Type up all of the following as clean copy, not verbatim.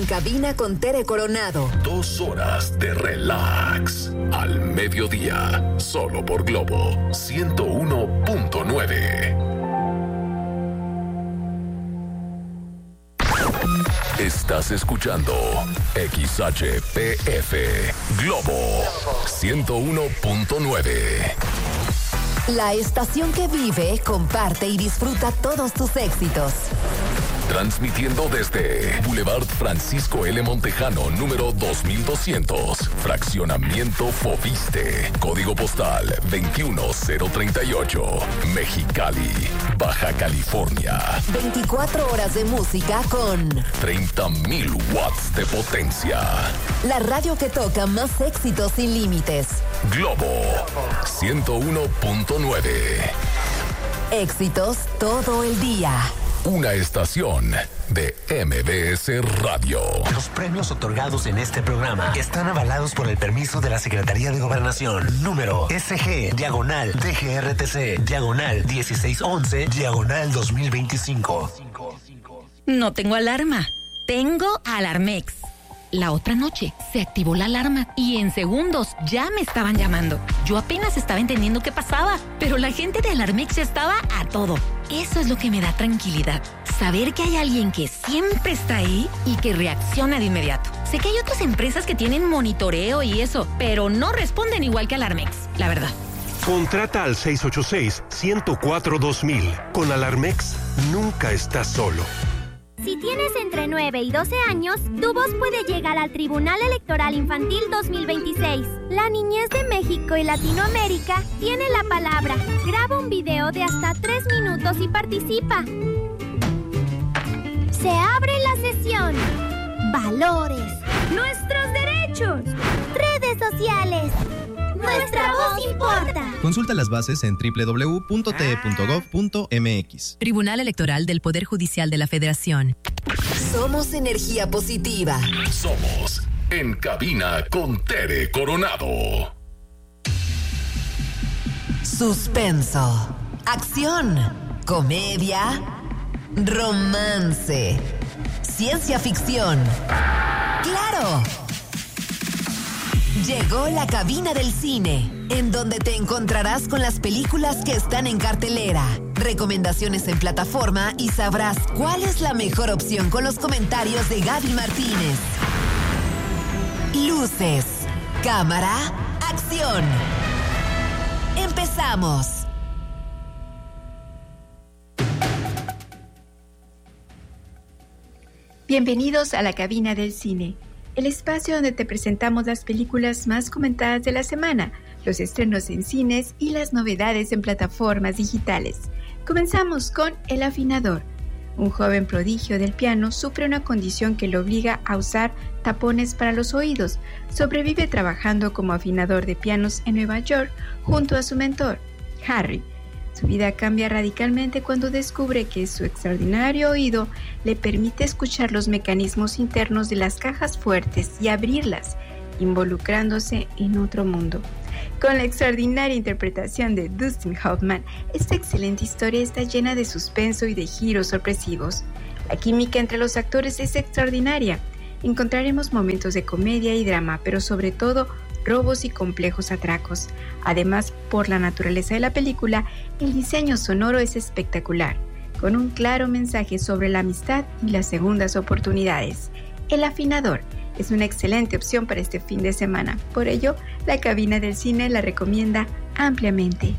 cabina con Tere Coronado. 2 horas de relax. Al mediodía. Solo por Globo 101.9. Estás escuchando XHPF Globo 101.9. La estación que vive, comparte y disfruta todos tus éxitos. Transmitiendo desde Boulevard Francisco L. Montejano, número 2200, Fraccionamiento Foviste, Código Postal 21038, Mexicali, Baja California. 24 horas de música con 30,000 watts de potencia. La radio que toca más éxitos sin límites. Globo 101.9. Éxitos todo el día. Una estación de MBS Radio. Los premios otorgados en este programa están avalados por el permiso de la Secretaría de Gobernación. Número SG/DGRTC/1611/2025. No tengo alarma. Tengo Alarmex. La otra noche se activó la alarma y en segundos ya me estaban llamando. Yo apenas estaba entendiendo qué pasaba, pero la gente de Alarmex ya estaba a todo. Eso es lo que me da tranquilidad. Saber que hay alguien que siempre está ahí y que reacciona de inmediato. Sé que hay otras empresas que tienen monitoreo y eso, pero no responden igual que Alarmex, la verdad. Contrata al 686-104-2000. Con Alarmex, nunca estás solo. Si tienes entre 9 y 12 años, tu voz puede llegar al Tribunal Electoral Infantil 2026. La niñez de México y Latinoamérica tiene la palabra. Graba un video de hasta 3 minutos y participa. Se abre la sesión. Valores. Nuestros derechos. Redes sociales. Nuestra voz importa. Consulta las bases en www.te.gov.mx. Tribunal Electoral del Poder Judicial de la Federación. Somos energía positiva. Somos En Cabina con Tere Coronado. Suspenso. Acción. Comedia. Romance. Ciencia ficción. ¡Claro! Llegó la cabina del cine, en donde te encontrarás con las películas que están en cartelera, recomendaciones en plataforma y sabrás cuál es la mejor opción con los comentarios de Gaby Martínez. Luces, cámara, acción. ¡Empezamos! Bienvenidos a la cabina del cine, el espacio donde te presentamos las películas más comentadas de la semana, los estrenos en cines y las novedades en plataformas digitales. Comenzamos con El Afinador. Un joven prodigio del piano sufre una condición que lo obliga a usar tapones para los oídos. Sobrevive trabajando como afinador de pianos en Nueva York junto a su mentor, Harry. Su vida cambia radicalmente cuando descubre que su extraordinario oído le permite escuchar los mecanismos internos de las cajas fuertes y abrirlas, involucrándose en otro mundo. Con la extraordinaria interpretación de Dustin Hoffman, esta excelente historia está llena de suspenso y de giros sorpresivos. La química entre los actores es extraordinaria. Encontraremos momentos de comedia y drama, pero sobre todo robos y complejos atracos. Además, por la naturaleza de la película, el diseño sonoro es espectacular, con un claro mensaje sobre la amistad y las segundas oportunidades. El Afinador es una excelente opción para este fin de semana. Por ello, la cabina del cine la recomienda ampliamente.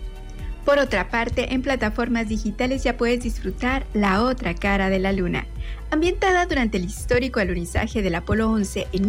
Por otra parte, en plataformas digitales ya puedes disfrutar La Otra Cara de la Luna. Ambientada durante el histórico alunizaje del Apolo 11 en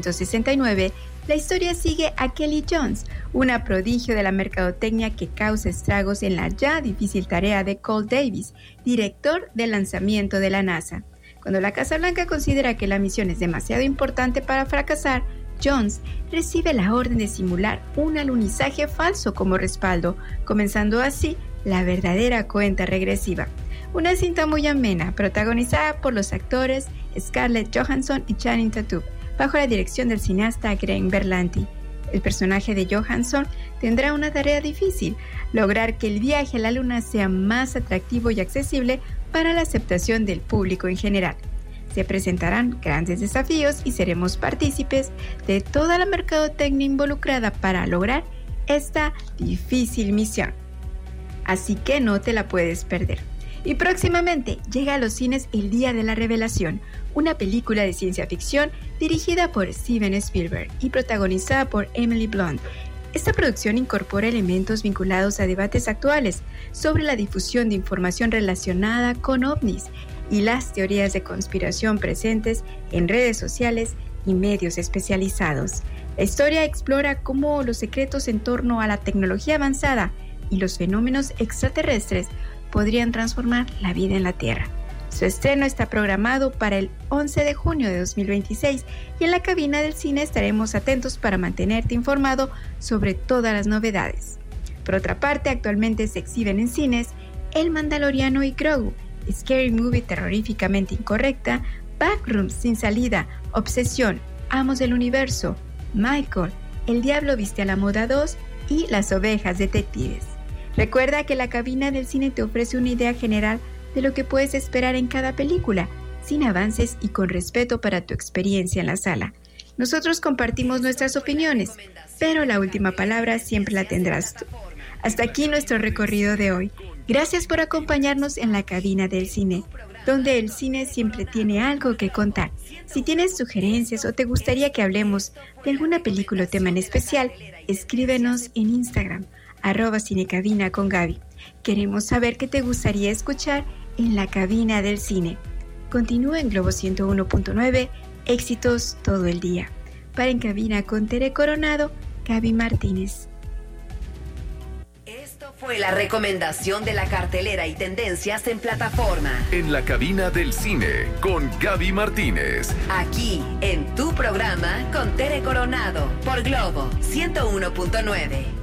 1969, la historia sigue a Kelly Jones, una prodigio de la mercadotecnia que causa estragos en la ya difícil tarea de Cole Davis, director del lanzamiento de la NASA. Cuando la Casa Blanca considera que la misión es demasiado importante para fracasar, Jones recibe la orden de simular un alunizaje falso como respaldo, comenzando así la verdadera cuenta regresiva. Una cinta muy amena, protagonizada por los actores Scarlett Johansson y Channing Tatum, bajo la dirección del cineasta Greg Berlanti. El personaje de Johansson tendrá una tarea difícil: lograr que el viaje a la Luna sea más atractivo y accesible para la aceptación del público en general. Se presentarán grandes desafíos y seremos partícipes de toda la mercadotecnia involucrada para lograr esta difícil misión. Así que no te la puedes perder. Y próximamente llega a los cines El Día de la Revelación, una película de ciencia ficción dirigida por Steven Spielberg y protagonizada por Emily Blunt. Esta producción incorpora elementos vinculados a debates actuales sobre la difusión de información relacionada con ovnis y las teorías de conspiración presentes en redes sociales y medios especializados. La historia explora cómo los secretos en torno a la tecnología avanzada y los fenómenos extraterrestres podrían transformar la vida en la Tierra. Su estreno está programado para el 11 de junio de 2026 y en la cabina del cine estaremos atentos para mantenerte informado sobre todas las novedades. Por otra parte, actualmente se exhiben en cines El Mandaloriano y Grogu, Scary Movie terroríficamente incorrecta, Backrooms sin salida, Obsesión, Amos del Universo, Michael, El Diablo viste a la moda 2 y Las Ovejas Detectives. Recuerda que la cabina del cine te ofrece una idea general de lo que puedes esperar en cada película, sin avances y con respeto para tu experiencia en la sala. Nosotros compartimos nuestras opiniones, pero la última palabra siempre la tendrás tú. Hasta aquí nuestro recorrido de hoy. Gracias por acompañarnos en la cabina del cine, donde el cine siempre tiene algo que contar. Si tienes sugerencias o te gustaría que hablemos de alguna película o tema en especial, escríbenos en Instagram, @cinecabina_con_Gaby. Queremos saber qué te gustaría escuchar en la cabina del cine. Continúa en Globo 101.9, éxitos todo el día. Para En Cabina con Tere Coronado, Gaby Martínez. Esto fue la recomendación de la cartelera y tendencias en plataforma. En la cabina del cine con Gaby Martínez. Aquí en tu programa con Tere Coronado por Globo 101.9.